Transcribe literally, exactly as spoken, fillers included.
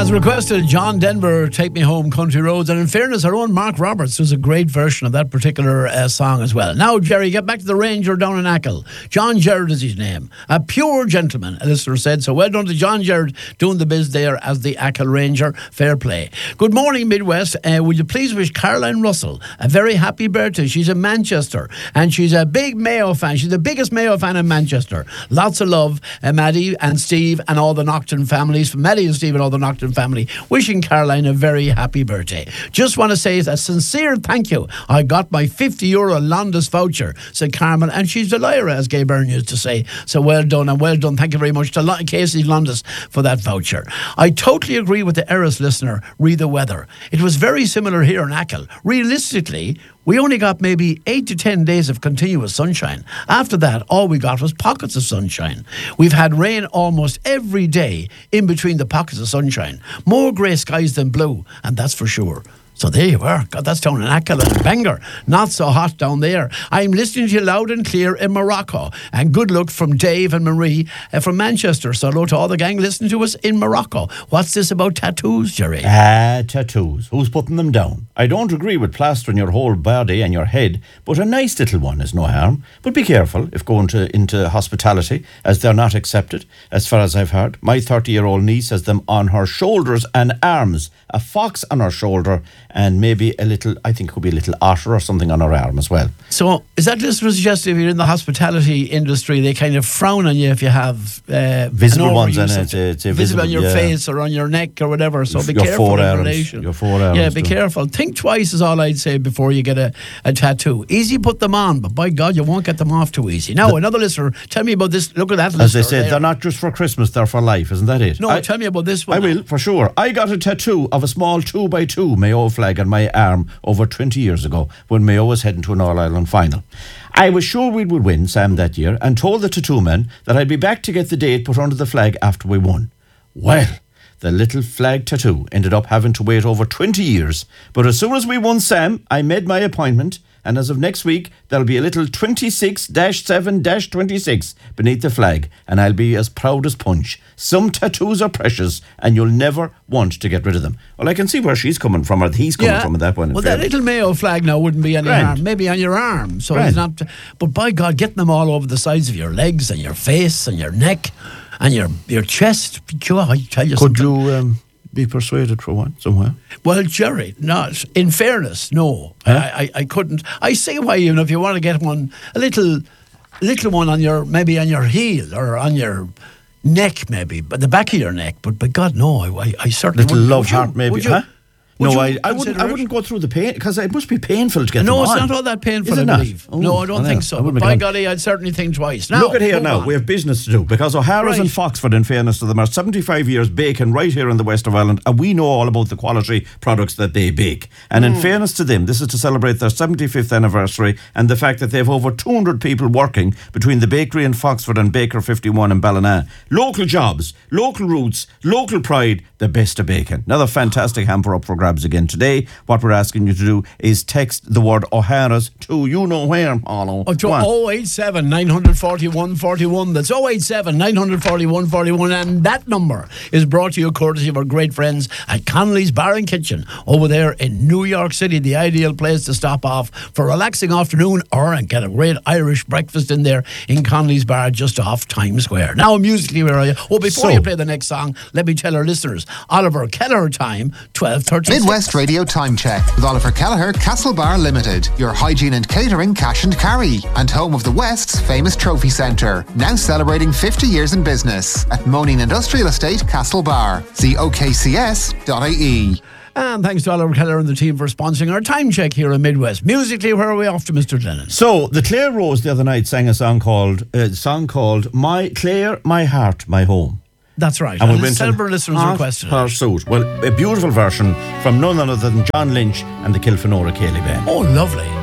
As requested, John Denver, Take Me Home, Country Roads. And in fairness, our own Mark Roberts does a great version of that particular uh, song as well. Now, Jerry, get back to the Ranger down in Achill. John Gerard is his name. A pure gentleman, a listener said. So well done to John Gerard doing the biz there as the Achill Ranger. Fair play. Good morning, Midwest. Uh, would you please wish Caroline Russell a very happy birthday? She's in Manchester and she's a big Mayo fan. She's the biggest Mayo fan in Manchester. Lots of love, uh, Maddie and Steve and all the Nocturne families. From Maddie and Steve and all the Nocturne family, wishing Caroline a very happy birthday. Just want to say a sincere thank you. I got my fifty euro Londis voucher, said Carmen, and she's a liar, as Gay Byrne used to say. So well done and well done. Thank you very much to L- Casey Londis for that voucher. I totally agree with the Eris listener, read the weather. It was very similar here in Achill. Realistically, we only got maybe eight to ten days of continuous sunshine. After that, all we got was pockets of sunshine. We've had rain almost every day in between the pockets of sunshine. More grey skies than blue, and that's for sure. So there you are. God, that's down in Achill and Bangor. Not so hot down there. I'm listening to you loud and clear in Morocco. And good luck from Dave and Marie uh, from Manchester. So hello to all the gang listening to us in Morocco. What's this about tattoos, Jerry? Ah, tattoos. Who's putting them down? I don't agree with plastering your whole body and your head, but a nice little one is no harm. But be careful if going to, into hospitality, as they're not accepted, as far as I've heard. My thirty-year-old niece has them on her shoulders and arms. A fox on her shoulder and maybe a little, I think it could be a little otter or something on her arm as well. So is that listener suggesting if you're in the hospitality industry, they kind of frown on you if you have uh, visible ones and it's, it's visible, visible on your yeah. face or on your neck or whatever. So be your careful four in arms, relation. Your four arms. Yeah, be too. careful. Think twice is all I'd say before you get a, a tattoo. Easy put them on, but by God, you won't get them off too easy. Now, the, another listener, tell me about this. Look at that listener. As they said, there. they're not just for Christmas, they're for life. Isn't that it? No, I, tell me about this one. I will, for sure. I got a tattoo of a small two by two Mayo flag on my arm over twenty years ago when Mayo was heading to an All-Ireland final. I was sure we would win, Sam, that year, and told the tattoo man that I'd be back to get the date put under the flag after we won. Well, the little flag tattoo ended up having to wait over twenty years. But as soon as we won, Sam, I made my appointment, and as of next week, there'll be a little twenty-six dash seven dash twenty-six beneath the flag, and I'll be as proud as punch. Some tattoos are precious, and you'll never want to get rid of them. Well, I can see where she's coming from, or he's coming yeah. from with that one. Well, that little Mayo flag now wouldn't be any Grand. harm. Maybe on your arm. So Grand. it's not. But by God, getting them all over the sides of your legs and your face and your neck and your your chest. I tell you Could something. you um, be persuaded for one somewhere? Well, Jerry, not in fairness, no. Huh? I, I, I couldn't. I see why, you know, if you want to get one, a little, little one on your, maybe on your heel or on your neck, maybe, but the back of your neck. But by God, no, I, I, I certainly little wouldn't. love Would you- heart, maybe, would you- huh? would No, you I, I wouldn't. consider I it? wouldn't go through the pain because it must be painful to get No, them it's on. not all that painful, Is it I not? believe. Oh, no, I don't I think know. so. I But wouldn't be by going- golly, I'd certainly think twice. Now, Look at here move now. on. We have business to do because O'Hara's Right. and Foxford, in fairness to them, are seventy-five years baking right here in the west of Ireland, and we know all about the quality products that they bake. And in fairness to them, this is to celebrate their seventy-fifth anniversary and the fact that they have over two hundred people working between the bakery in Foxford and Baker fifty-one in Ballina. Local jobs, local roots, local pride, the best of baking. Another fantastic hamper up for grabs again today. What we're asking you to do is text the word O'Hara's to you know where, Paulo. Oh, to Go on. oh eight seven, nine four one, four one. That's oh eight seven, nine four one, four one. And that number is brought to you courtesy of our great friends at Connolly's Bar and Kitchen over there in New York City, the ideal place to stop off for a relaxing afternoon or and get a great Irish breakfast in there in Connolly's Bar just off Times Square. Now, musically, where are you? Oh, before So- you play the next song, let me tell our listeners, Oliver Kelleher time, twelve thirty. Midwest Radio Time Check with Oliver Kelleher, Castle Bar Limited, your hygiene and catering cash and carry, and home of the West's famous trophy centre. Now celebrating fifty years in business at Moaning Industrial Estate, Castle Bar. See O K C S dot I E. And thanks to Oliver Kelleher and the team for sponsoring our time check here in Midwest. Musically, where are we off to, Mister Lennon? So the Clare Rose the other night sang a song called a song called "My Clare, My Heart, My Home." That's right. And And we went to several listeners Art requested it. Pursuit. Well, a beautiful version from none other than John Lynch and the Kilfenora Cayley Band. Oh, lovely.